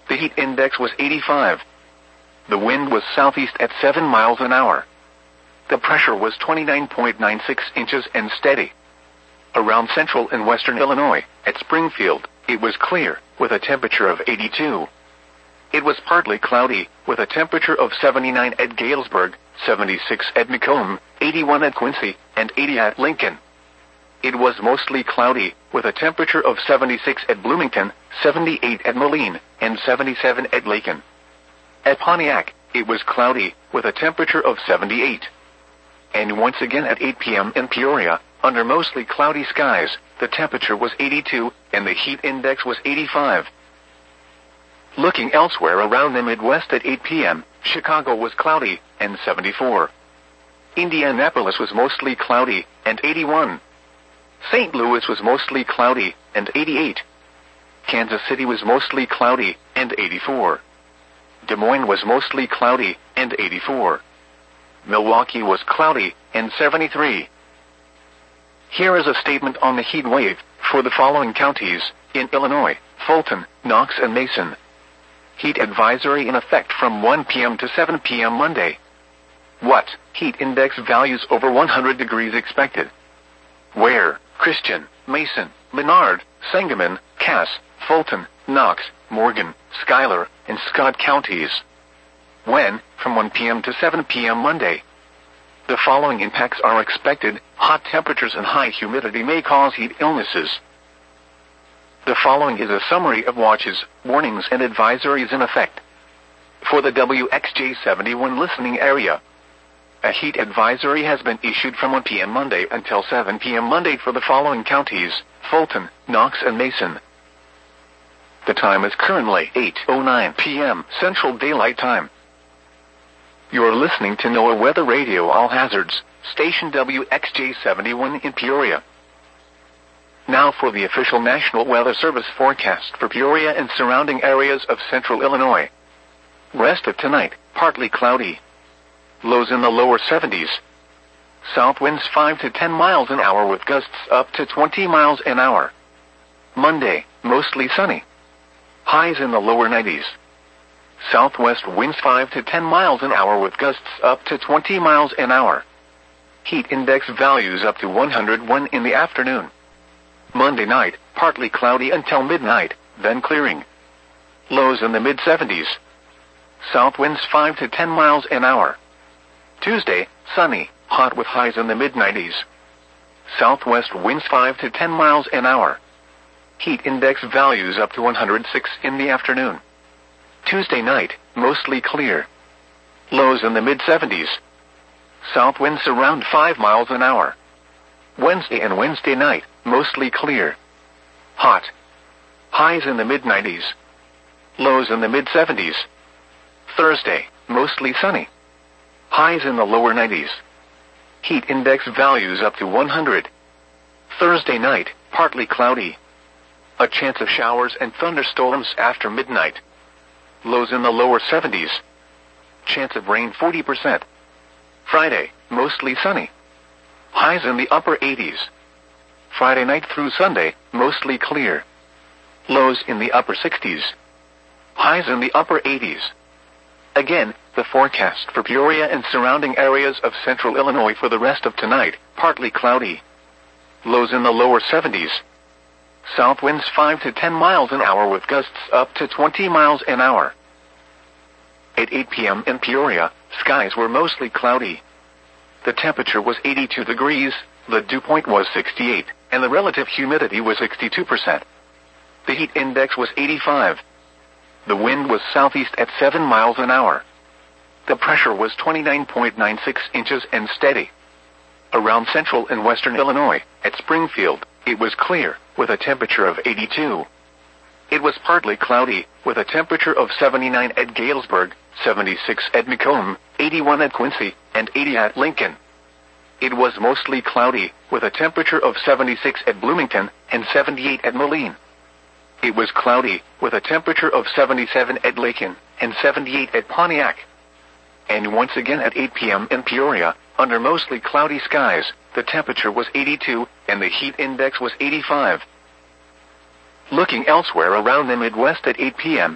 The heat index was 85. The wind was southeast at 7 miles an hour. The pressure was 29.96 inches and steady. Around central and western Illinois, at Springfield, it was clear, with a temperature of 82. It was partly cloudy, with a temperature of 79 at Galesburg, 76 at Macomb, 81 at Quincy, and 80 at Lincoln. It was mostly cloudy, with a temperature of 76 at Bloomington, 78 at Moline, and 77 at Lakin. At Pontiac, it was cloudy, with a temperature of 78. And once again at 8 p.m. in Peoria, under mostly cloudy skies, the temperature was 82, and the heat index was 85. Looking elsewhere around the Midwest at 8 p.m., Chicago was cloudy, and 74. Indianapolis was mostly cloudy, and 81. St. Louis was mostly cloudy, and 88. Kansas City was mostly cloudy, and 84. Des Moines was mostly cloudy, and 84. Milwaukee was cloudy, and 73. Here is a statement on the heat wave for the following counties in Illinois: Fulton, Knox, and Mason. Heat advisory in effect from 1 p.m. to 7 p.m. Monday. What? Heat index values over 100 degrees expected. Where? Christian, Mason, Menard, Sangamon, Cass, Fulton, Knox, Morgan, Schuyler, and Scott counties. When? From 1 p.m. to 7 p.m. Monday. The following impacts are expected: hot temperatures and high humidity may cause heat illnesses. The following is a summary of watches, warnings, and advisories in effect. For the WXJ71 listening area, a heat advisory has been issued from 1 p.m. Monday until 7 p.m. Monday for the following counties: Fulton, Knox, and Mason. The time is currently 8:09 p.m. Central Daylight Time. You are listening to NOAA Weather Radio All Hazards, station WXJ71 in Peoria. Now for the official National Weather Service forecast for Peoria and surrounding areas of central Illinois. Rest of tonight, partly cloudy. Lows in the lower 70s. South winds 5 to 10 miles an hour with gusts up to 20 miles an hour. Monday, mostly sunny. Highs in the lower 90s. Southwest winds 5 to 10 miles an hour with gusts up to 20 miles an hour. Heat index values up to 101 in the afternoon. Monday night, partly cloudy until midnight, then clearing. Lows in the mid-70s. South winds 5 to 10 miles an hour. Tuesday, sunny, hot with highs in the mid-90s. Southwest winds 5 to 10 miles an hour. Heat index values up to 106 in the afternoon. Tuesday night, mostly clear. Lows in the mid-70s. South winds around 5 miles an hour. Wednesday and Wednesday night, mostly clear. Hot. Highs in the mid-90s. Lows in the mid-70s. Thursday, mostly sunny. Highs in the lower 90s. Heat index values up to 100. Thursday night, partly cloudy. A chance of showers and thunderstorms after midnight. Lows in the lower 70s. Chance of rain 40%. Friday, mostly sunny. Highs in the upper 80s. Friday night through Sunday, mostly clear. Lows in the upper 60s. Highs in the upper 80s. Again, the forecast for Peoria and surrounding areas of central Illinois for the rest of tonight: partly cloudy. Lows in the lower 70s. South winds 5 to 10 miles an hour with gusts up to 20 miles an hour. At 8 p.m. in Peoria, skies were mostly cloudy. The temperature was 82 degrees, the dew point was 68, and the relative humidity was 62%. The heat index was 85. The wind was southeast at 7 miles an hour. The pressure was 29.96 inches and steady. Around central and western Illinois, at Springfield, it was clear, with a temperature of 82. It was partly cloudy, with a temperature of 79 at Galesburg, 76 at Macomb, 81 at Quincy, and 80 at Lincoln. It was mostly cloudy, with a temperature of 76 at Bloomington, and 78 at Moline. It was cloudy, with a temperature of 77 at Lakin, and 78 at Pontiac. And once again at 8 p.m. in Peoria, under mostly cloudy skies, the temperature was 82, and the heat index was 85. Looking elsewhere around the Midwest at 8 p.m.,